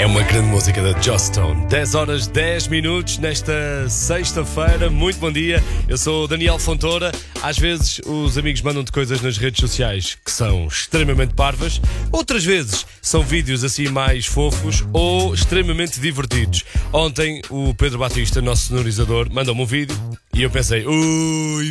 É uma grande música da Joss Stone. 10 horas 10 minutos nesta sexta-feira. Muito bom dia. Eu sou o Daniel Fontoura. Às vezes os amigos mandam-te coisas nas redes sociais que são extremamente parvas. Outras vezes são vídeos assim mais fofos ou extremamente divertidos. Ontem o Pedro Batista, nosso sonorizador, mandou-me um vídeo e eu pensei, ui,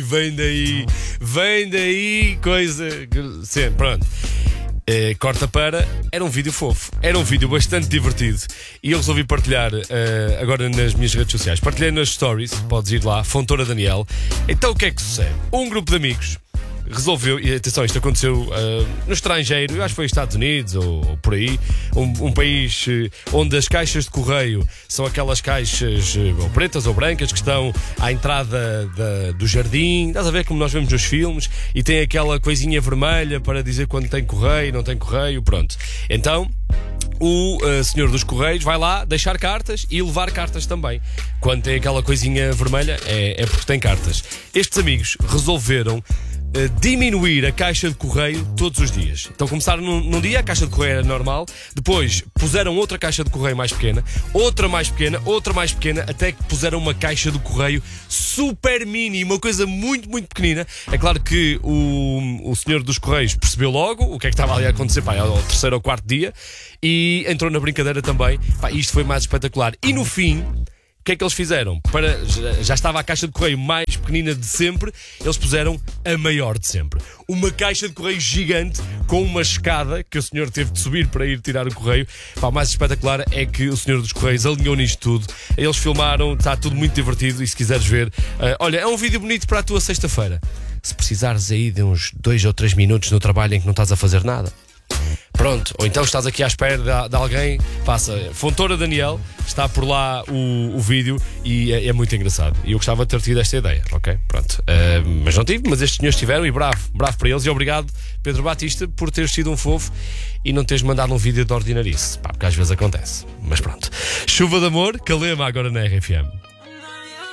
vem daí coisa. Sim, pronto. Corta para, era um vídeo fofo, era um vídeo bastante divertido e eu resolvi partilhar agora nas minhas redes sociais. Partilhei nas stories, podes ir lá, Fontoura Daniel. Então o que é que sucede? Um grupo de amigos resolveu, e atenção, isto aconteceu no estrangeiro, eu acho que foi nos Estados Unidos ou por aí, um país onde as caixas de correio são aquelas caixas ou pretas ou brancas que estão à entrada do jardim, estás a ver como nós vemos nos filmes, e tem aquela coisinha vermelha para dizer quando tem correio, não tem correio, pronto. Então o senhor dos correios vai lá deixar cartas e levar cartas também. Quando tem aquela coisinha vermelha é porque tem cartas. Estes amigos resolveram diminuir a caixa de correio todos os dias. Então começaram num dia, a caixa de correio era normal, depois puseram outra caixa de correio mais pequena, outra mais pequena, outra mais pequena, até que puseram uma caixa de correio super mini, uma coisa muito, muito pequenina. É claro que o senhor dos correios percebeu logo o que é que estava ali a acontecer, ao terceiro ou quarto dia, e entrou na brincadeira também. Isto foi mais espetacular. E no fim, o que é que eles fizeram? Já estava a caixa de correio mais pequenina de sempre, eles puseram a maior de sempre. Uma caixa de correio gigante com uma escada que o senhor teve de subir para ir tirar o correio. O mais espetacular é que o senhor dos correios alinhou nisto tudo. Eles filmaram, está tudo muito divertido e se quiseres ver, olha, é um vídeo bonito para a tua sexta-feira. Se precisares aí de uns 2 ou 3 minutos no trabalho em que não estás a fazer nada, pronto, ou então estás aqui à espera de alguém, passa Fontoura Daniel, está por lá o vídeo e é muito engraçado. E eu gostava de ter tido esta ideia, ok? Pronto. Mas não tive, mas estes senhores tiveram e bravo para eles. E obrigado, Pedro Batista, por teres sido um fofo e não teres mandado um vídeo de ordinarice, porque às vezes acontece. Mas pronto. Chuva de Amor, Calema agora na RFM.